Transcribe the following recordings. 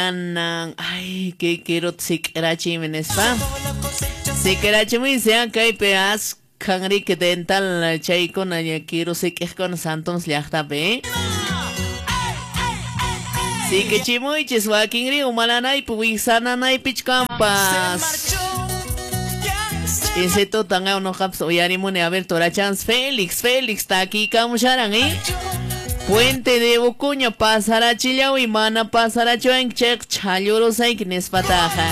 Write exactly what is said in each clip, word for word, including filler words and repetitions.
Anan, ay, que quiero siquerachi menespa. Siquerachi me sea que peas cangri que dental chay con allá quiero sique con santos llachta be. Sí que chimuy chiswa kingri umalanay puwisananay pichkampas. Ese to tanga uno caps oyarimune a ver tora chance Félix, Félix ta aquí camusharan eh. Puente de Bucuña pasará Chillao y mana pasará Chuenchek Chayuro Saiknes Pataja.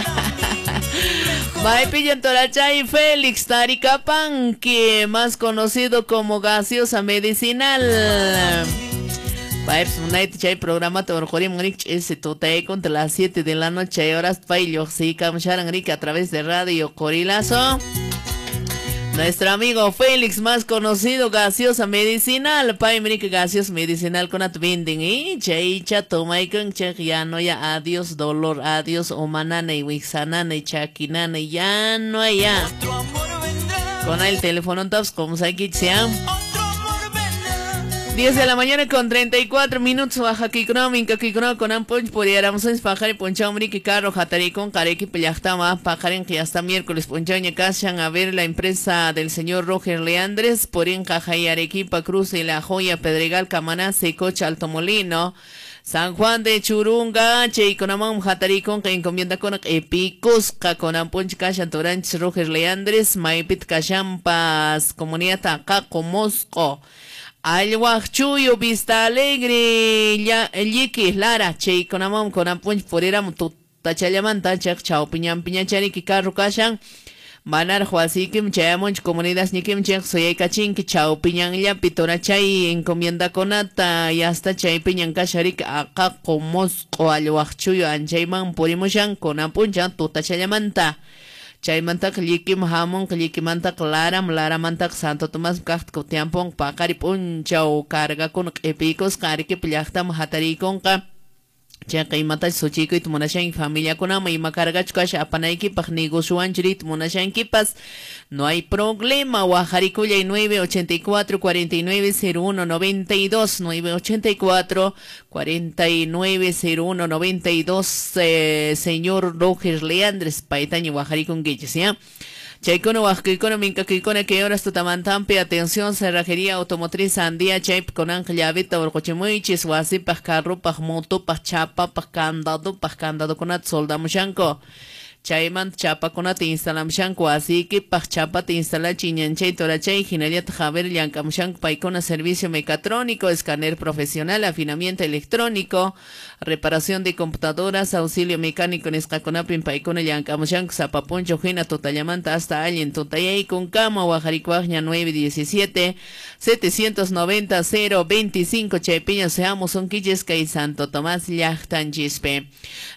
Maipillan Torachay Félix Taricapanque, más conocido como gaseosa medicinal. Vibes United Chay programa Torjorim Rich ese tote contra las siete de la noche horas Pailo si Kamsharan Rick a través de Radio Corilazo. Nuestro amigo Félix, más conocido gaseosa medicinal, Paimrik gaseosa medicinal con atvinding y cheicha toma y con ya no ya adiós dolor, adiós omanana y wixanana y chaquinana y ya no hay ya. Con el teléfono tops como se sean. diez de la mañana con treinta y cuatro minutos baja Kikro, Minka Kikro con Ampunch, pudiéramos pajar y ponchomri que carro jatari con careki pellactama, pajaren que hasta miércoles ponchaña cashan a ver la empresa del señor Roger Leandres, por en Cajay Arequipa Cruz y La Joya Pedregal Camaná Secocha Altomolino. San Juan de Churunga, Che con Amam Jataricon, que encomienda con Epicos, con Ampunch Cashan Toranch Roger Leandres, Maipit Cashampas, Comunidad Tacaco Mosco. Alhuachuyo Vista Alegre, ya el Yiki Lara, Che con Amam con Ampunch Forera Tachayamanta, Chak Chao Piñan Piñachari, Kikaru Kashan. Manar Huasikim, Chayamonch, Comunidades Nikim, Chek, Soy Kachin, Chao Piñan ya Pitora Chay, encomienda conata, y hasta Chay Piñan Kasharik, acá como Alhuachuyo, Anchayman, Purimushan, con Ampuncha, Tutachayamanta. Chaymanta Klikim Hamon, Klikimanta Clara, Mlara Mantak, Santo Tomás Kat Kotiampong, Pakaripun, Chau, Carga con Epicos, Kariki Piachtam, Hatarikonka. Chaka imata suchiko it monashan familia con ama y macarga chukash apanaiki pag negocian chirit monashan kipas. No hay problema. Guajaricuya y nueve ochenta y cuatro cuarenta y nueve cero uno noventa y dos nueve ochenta y cuatro cuarenta y nueve cero uno noventa y dos eh, señor Roger Leandres Paitaño Guajaricun Guilles, ¿ya? Chaycono Huasquicono Mincaquicono que horas tu tamantampe atención cerrajería automotriz Andía Chayp con Ángel Llavita Orcochemuichis Huasi Paj carro Paj moto Paj chapa Paj candado Paj candado con at soldamushanco Chayman chapa con at instalamshanco así que Paj chapa te instala Chiñanchay Torachay Ginelia Javer Yankamshanco Paicona servicio mecatrónico escáner profesional afinamiento electrónico reparación de computadoras auxilio mecánico en escaconapin Paicona Yankamshanco Zapaponcho Gina Totayamanta hasta alguien Totayay con cama Guajaricuagna nueve diecisiete setecientos noventa cero veinticinco Chaypiña seamos son Quillesca y Santo Tomás Llachtan Chispe.